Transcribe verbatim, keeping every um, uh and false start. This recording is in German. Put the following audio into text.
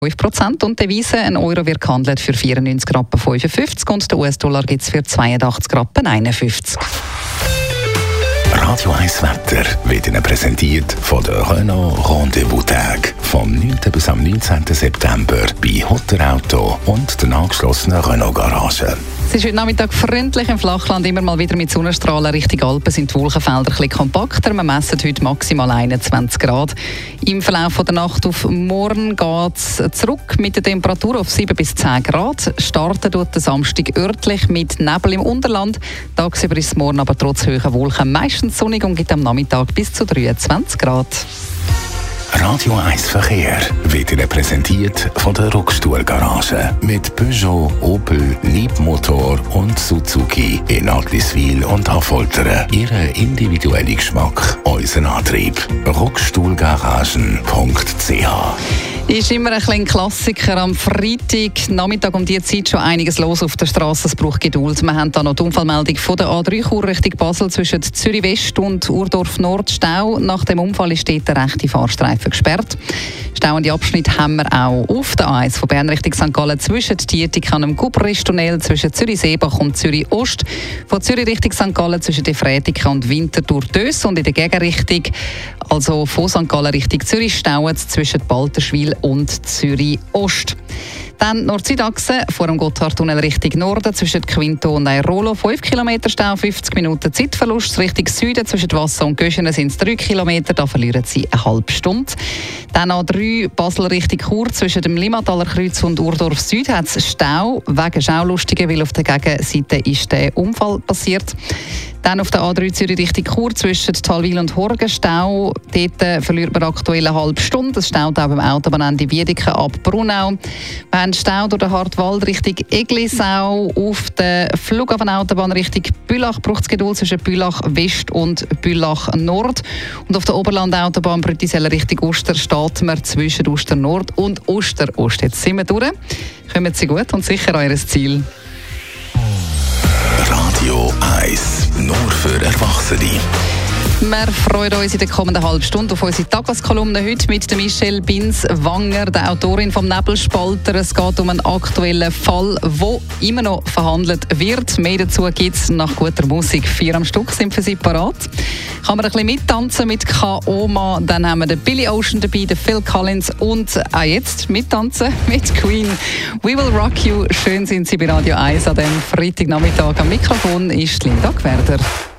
fünf Prozent und die Devise, ein Euro wird gehandelt für vierundneunzig Rappen fünfundfünfzig und der U S-Dollar gibt es für zweiundachtzig Rappen einundfünfzig. Radio eins Wetter wird Ihnen präsentiert von der Renault Rendezvous Tag. Vom neunten bis am neunzehnten September bei Hutter Auto und der angeschlossenen Renault Garage. Es ist heute Nachmittag freundlich im Flachland, immer mal wieder mit Sonnenstrahlen. Richtung Alpen sind die Wolkenfelder ein bisschen kompakter. Wir messen heute maximal einundzwanzig Grad. Im Verlauf der Nacht auf morgen geht es zurück mit der Temperatur auf sieben bis zehn Grad. Starten tut der Samstag örtlich mit Nebel im Unterland. Tagsüber ist es morgen aber trotz hoher Wolken meistens sonnig und gibt am Nachmittag bis zu dreiundzwanzig Grad. Radio eins Verkehr wird Ihnen präsentiert von der Rockstuhl-Garage. Mit Peugeot, Opel, Leapmotor und Suzuki in Adliswil und Affoltern. Ihren individuellen Geschmack, unseren Antrieb. rockstuhlgaragen punkt c h Ist immer ein kleiner Klassiker. Am Freitag Nachmittag um diese Zeit schon einiges los auf der Straße. Es braucht Geduld. Wir haben da noch die Unfallmeldung von der A drei Chur Richtung Basel zwischen Zürich West und Urdorf Nord. Stau. Nach dem Unfall ist dort der rechte Fahrstreifen gesperrt. Stauende Abschnitt haben wir auch auf der A eins von Bern Richtung Sankt Gallen zwischen Tietik an dem Gubrist-Tunnel, zwischen Zürich-Seebach und Zürich-Ost. Von Zürich Richtung Sankt Gallen zwischen Defrätika und Winterthur-Dös und in der Gegenrichtung, also von Sankt Gallen Richtung Zürich, stauen zwischen Balterschwil und Zürich-Ost. Dann Nord-Süd-Achse vor dem Gotthardtunnel Richtung Norden zwischen Quinto und Airolo fünf Kilometer Stau, fünfzig Minuten Zeitverlust. Richtung Süden zwischen Wasser und Göschenen sind es drei Kilometer, da verlieren Sie eine halbe Stunde. Dann A drei Basel Richtung Chur zwischen dem Limmataler Kreuz und Urdorf Süd hat es Stau wegen Schaulustigen, weil auf der Gegenseite ist der Unfall passiert. Dann auf der A drei Zürich Richtung Chur zwischen Talwil und Horgen Stau. Dort verliert man aktuell eine halbe Stunde. Es staut auch beim Autobahnende Wiedeke ab Brunau. Wir haben Stau durch den Hartwald Richtung Eglisau. Auf der Flughafenautobahn Richtung Bülach braucht es Geduld zwischen Bülach West und Bülach Nord. Und auf der Oberlandautobahn Brüttisell Richtung Oster steht man zwischen Oster Nord und Oster Ost. Jetzt sind wir durch. Kommen Sie gut und sicher an Ihr Ziel. Radio eins, nur für Erwachsene. Wir freuen uns in der kommenden halben Stunde auf unsere Tageskolumne heute mit der Michelle Binz-Wanger, der Autorin vom Nebelspalter. Es geht um einen aktuellen Fall, der immer noch verhandelt wird. Mehr dazu gibt es nach guter Musik. Vier am Stück sind für Sie parat. Kann man ein bisschen mittanzen mit K O M A. Dann haben wir den Billy Ocean dabei, den Phil Collins und auch jetzt mittanzen mit Queen. We Will Rock You. Schön sind Sie bei Radio eins an diesem Freitagnachmittag. Am Mikrofon ist Linda Gwerder.